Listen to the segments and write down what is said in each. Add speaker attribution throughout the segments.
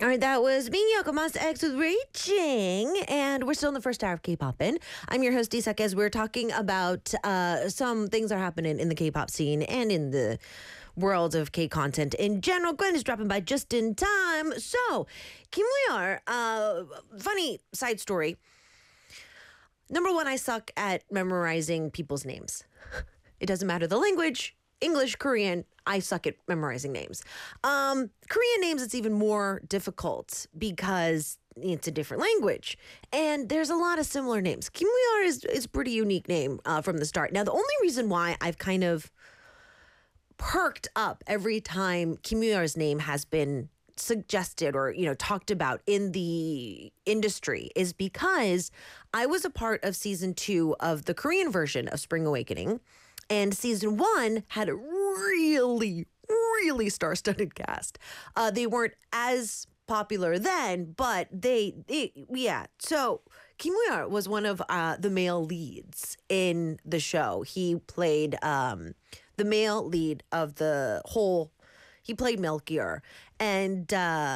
Speaker 1: All right, that was me, Yoko Monsta X with Reaching, and we're still in the first hour of K-Poppin'. I'm your host, Isak, as we're talking about some things that are happening in the K-pop scene and in the world of K-content in general. Glenn is dropping by just in time. So, Kim Weir, funny side story. Number one, I suck at memorizing people's names. It doesn't matter the language. English, Korean, I suck at memorizing names. Korean names, it's even more difficult because it's a different language. And there's a lot of similar names. Kim Weir is a pretty unique name from the start. Now, the only reason why I've kind of perked up every time Kim Weir's name has been suggested or, talked about in the industry is because I was a part of season 2 of the Korean version of Spring Awakening. And season 1 had a really, really star-studded cast. They weren't as popular then, but yeah. So Kim Weir was one of the male leads in the show. He played the male lead of the whole. He played Melchior, and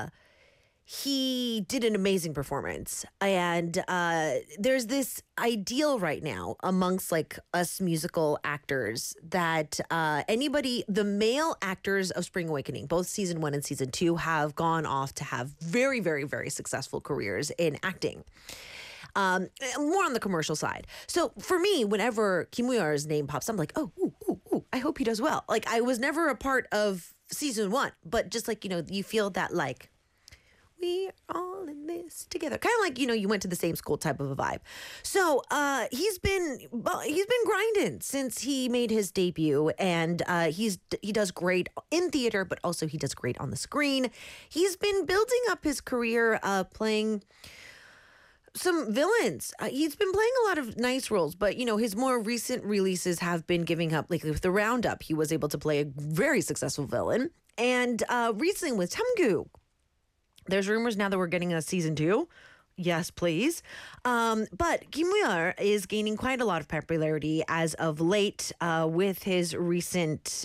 Speaker 1: he did an amazing performance. And there's this ideal right now amongst like us musical actors that the male actors of Spring Awakening, both season 1 and season 2, have gone off to have very, very, very successful careers in acting. More on the commercial side. So for me, whenever Kim Weir's name pops, I'm like, oh, ooh, I hope he does well. Like, I was never a part of season 1, but just like, you feel that like, we are all in this together. Kind of like, you went to the same school type of a vibe. So he's been grinding since he made his debut, and he does great in theater, but also he does great on the screen. He's been building up his career playing some villains. He's been playing a lot of nice roles, but his more recent releases have been giving up. Like with the Roundup, he was able to play a very successful villain, and recently with Chamgu. There's rumors now that we're getting a season 2. Yes, please. But Kim Weir is gaining quite a lot of popularity as of late with his recent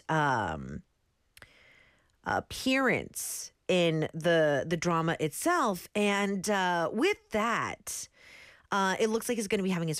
Speaker 1: appearance in the drama itself. And with that, it looks like he's going to be having his